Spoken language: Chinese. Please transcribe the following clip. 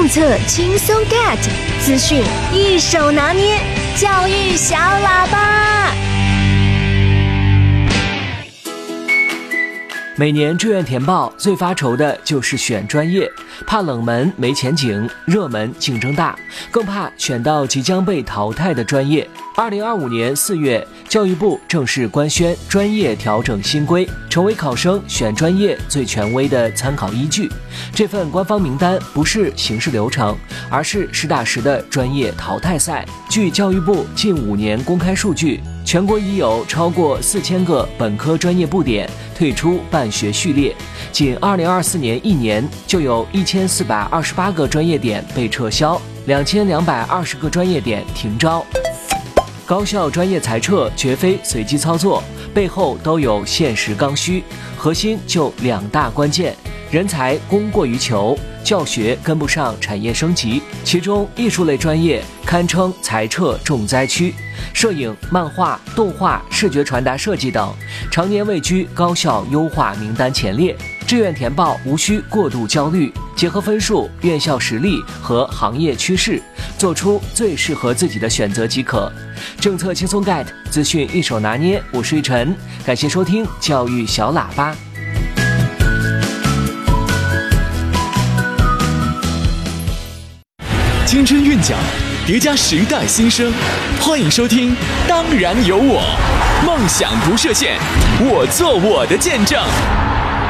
策轻松 get， 资讯一手拿捏，教育小喇叭。 每年志愿填报最发愁的就是选专业，怕冷门没前景，热门竞争大，更怕选到即将被淘汰的专业。2025年4月，教育部正式官宣专业调整新规，成为考生选专业最权威的参考依据。这份官方名单不是形式流程，而是实打实的专业淘汰赛。据教育部近5年公开数据，全国已有超过4000个本科专业部点退出办学序列，仅2024年1年就有1428个专业点被撤销，2220个专业点停招。高校专业裁撤绝非随机操作，背后都有现实刚需，核心就2大关键：人才供过于求，教学跟不上产业升级。其中艺术类专业堪称裁撤重灾区，摄影、漫画、动画、视觉传达设计等常年位居高校优化名单前列。志愿填报无需过度焦虑，结合分数、院校实力和行业趋势，做出最适合自己的选择即可。政策轻松 get， 资讯一手拿捏，我是玉晨，感谢收听教育小喇叭。 青春韵脚叠加时代新生，欢迎收听当然有我，梦想不设限，我做我的见证。